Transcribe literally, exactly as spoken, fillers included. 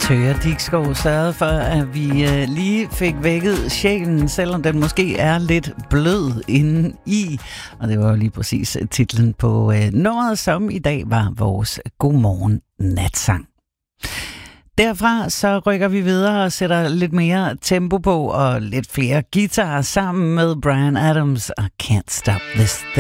Tøger Dikskov sørgede for, at vi øh, lige fik vækket sjælen, selvom den måske er lidt blød inde i. Og det var jo lige præcis titlen på øh, nummeret, som i dag var vores Godmorgen Natsang. Derfra så rykker vi videre og sætter lidt mere tempo på og lidt flere guitarer sammen med Bryan Adams og Can't Stop This Thing.